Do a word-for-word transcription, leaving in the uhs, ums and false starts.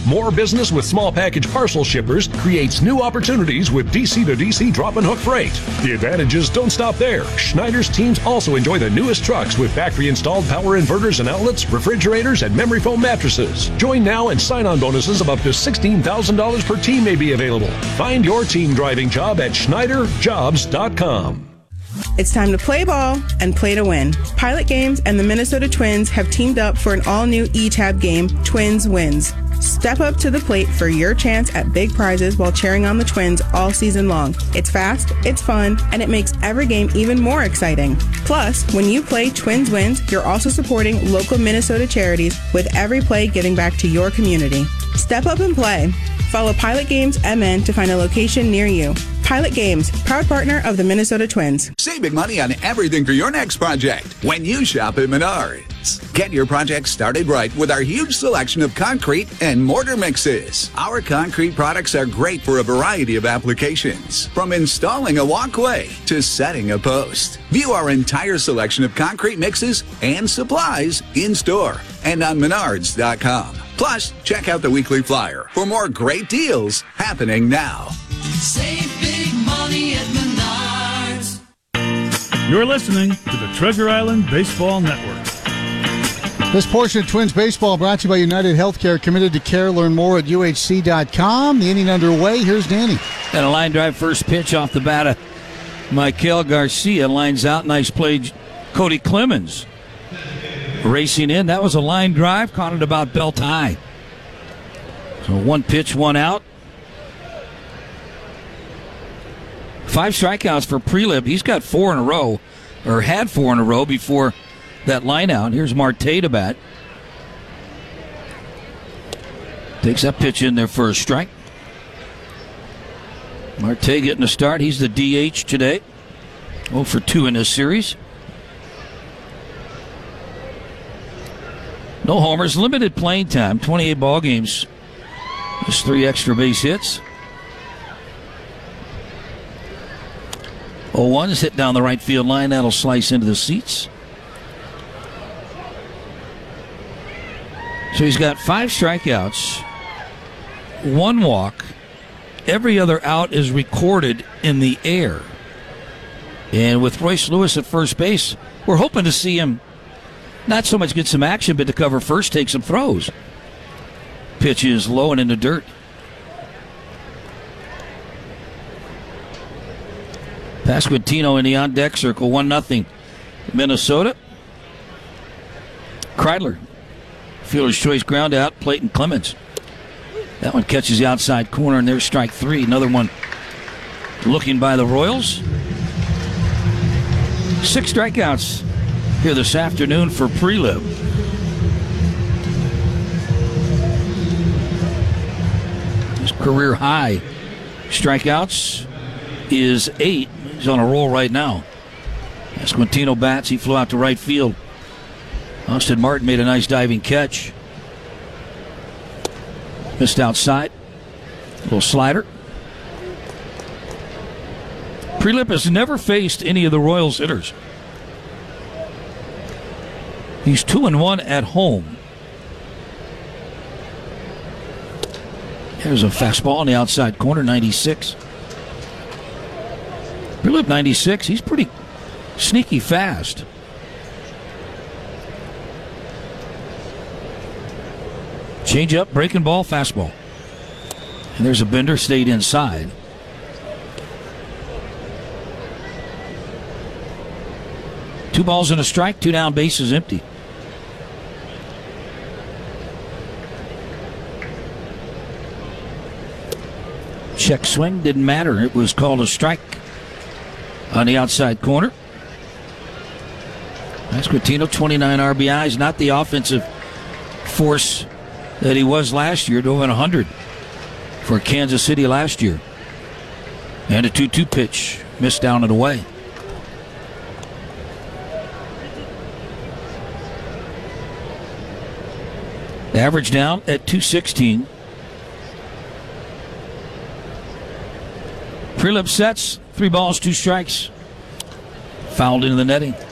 More business with small package parcel shippers creates new opportunities with D C to D C drop and hook freight. The advantages don't stop there. Schneider's teams also enjoy the newest trucks with factory-installed power inverters and outlets, refrigerators, and memory foam mattresses. Join now and sign-on bonuses of up to sixteen thousand dollars per team may be available. Find your team driving job at Schneider Jobs dot com. It's time to play ball and play to win. Pilot Games and the Minnesota Twins have teamed up for an all-new E T A B game, Twins Wins. Step up to the plate for your chance at big prizes while cheering on the Twins all season long. It's fast, it's fun, and it makes every game even more exciting. Plus, when you play Twins Wins, you're also supporting local Minnesota charities with every play giving back to your community. Step up and play. Follow Pilot Games M N to find a location near you. Pilot Games, proud partner of the Minnesota Twins. Save big money on everything for your next project when you shop at Menards. Get your project started right with our huge selection of concrete and mortar mixes. Our concrete products are great for a variety of applications, from installing a walkway to setting a post. View our entire selection of concrete mixes and supplies in store and on Menards dot com. Plus, check out the weekly flyer for more great deals happening now. Save big money at Menards. You're listening to the Treasure Island Baseball Network. This portion of Twins Baseball brought to you by United Healthcare, committed to care. Learn more at U H C dot com. The inning underway. Here's Danny. And a line drive first pitch off the bat of Maikel Garcia. Lines out. Nice play, Cody Clemens. Racing in. That was a line drive. Caught it about belt high. So one pitch, one out. Five strikeouts for Prelip. He's got four in a row, or had four in a row before that line out. Here's Marte to bat. Takes that pitch in there for a strike. Marte getting a start. He's the D H today. oh for two in this series. No homers, limited playing time, twenty-eight ball games. Just three extra base hits. oh one is hit down the right field line. That'll slice into the seats. So he's got five strikeouts, one walk. Every other out is recorded in the air. And with Royce Lewis at first base, we're hoping to see him not so much get some action, but to cover first, take some throws. Pitch is low and in the dirt. Pasquantino in the on-deck circle, one nothing. Minnesota. Kreidler. Fielder's choice ground out, Clayton Clemens. That one catches the outside corner, and there's strike three. Another one looking by the Royals. Six strikeouts here this afternoon for Prelip. His career high strikeouts is eight. He's on a roll right now. As Quintino bats, he flew out to right field. Austin Martin made a nice diving catch. Missed outside. Little slider. Prelip has never faced any of the Royals hitters. He's two and one at home. There's a fastball on the outside corner, ninety-six. Prelip ninety-six. He's pretty sneaky fast. Change up, breaking ball, fastball. And there's a bender, stayed inside. Two balls and a strike, two down, bases empty. Check swing, didn't matter. It was called a strike on the outside corner. Pasquantino, twenty-nine R B Is, not the offensive force that he was last year, drove in one hundred for Kansas City last year. And a two two pitch, missed down and away. Average down at two sixteen. Prelip sets, three balls, two strikes. Fouled into the netting.